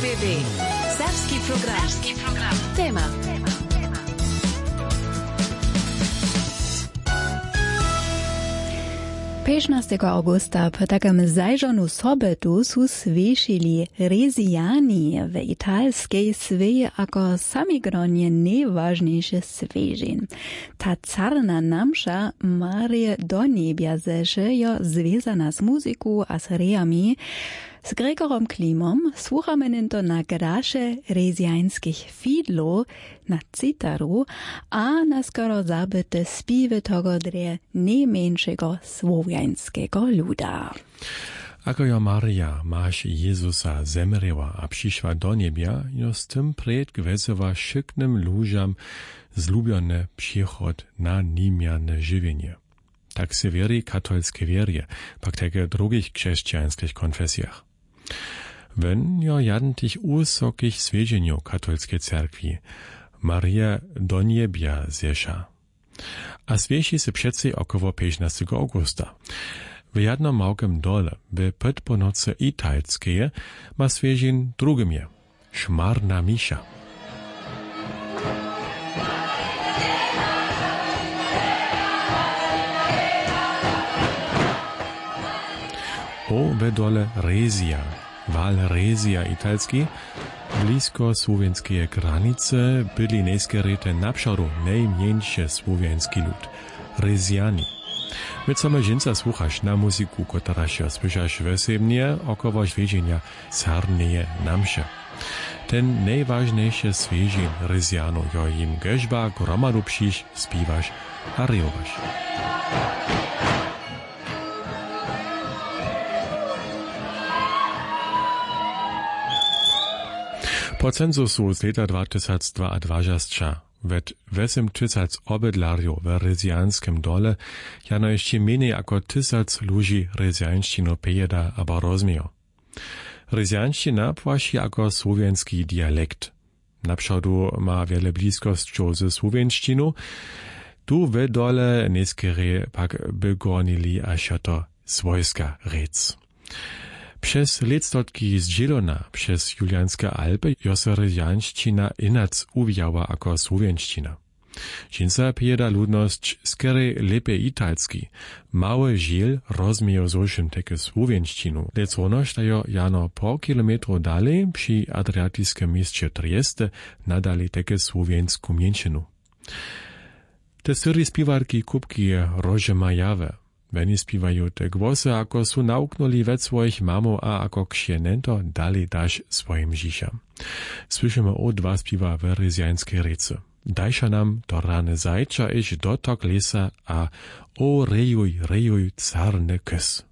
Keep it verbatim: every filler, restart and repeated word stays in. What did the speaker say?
R B B. Serbski program. Serbski program. Tema. piętnastego augusta po takim zajrzonu sobotu su svišili Rezijani w italskiej swej jako samigronie najważniejszy svežin. Ta carna namša Marie do niebia zeše jo związana z muzyką a z rejami. Z Gregorom Klimom słuchamy nento na grasze rezijańskich fidlu, na citaru, a na skoro zabyte spiwy tego dre najmniejszego słowiańskiego luda. Ako jo Maria, masz Jezusa zemrieła, a przyszła do niebia, jo z tym przed gwezowa szyknym ludziom zlubiony przychod na niemiane żywienie. Tak se wierzy katolskie wierie, pak takie drugich chrześcijańskich konfesjach. Wenn jo jadentich usokich zwiezieniu katolskiej cerkwi, Maria do niebia zesza. A zwieši se přeci około piętnastego augusta. W jednom małym dole, w podponoce italskie, ma zwierzin drugimie, szmarna misza. O w dole Rezija, val Rezija italski, blisko słowiańskiej granice byli neskerete na przodu najmniejszy słowiański lud, Rezijani. My same dżinca słuchasz na muzyku, która się słyszasz wesebnie około świedzenia carneje namsze. Ten najważniejszy świedzin Rezijanu jo im geżba gromadu przyjść, śpiewasz a rejowasz. Po cenzusu z leta dwa tysiące dwadzieścia wet wesem tysiąc obydlarjów w rezijanskim dole jano jeszcze mniej jako tysiąc ludzi rezijanszczynu pejeda abo rozmieją. Rezijanszczyna płaci jako słowiański dialekt. Na przodu ma wiele bliskością ze słowiańszczynu, tu w dole neskery pak bygonili aż to swojska rec. Przez lectotki z Zielona, przez Julianskie Alpy, jo rezijanszczyna inac uwijała jako słowiańszczyna. Dżinca pejeda ludność skery lepe italski. Małe Ziel rozmieją zošim teke słowiańszczynu. Lec ronoż dajo jano po kilometru dalej przy adriatyskim mieście Trieste nadali teke słowiańsku mięczinu. Te syry spiwarki kubki roże majawe. Weny spiewają te głosy, ako su nauknuli ve swoich mamo, a ako ksienento dali daš swoim žišam. Słyszymy o dwa spiewa w rezijańskiej rece. Dajša nam to rane zajča iž dotok lesa a o rejuj, rejuj carne kys.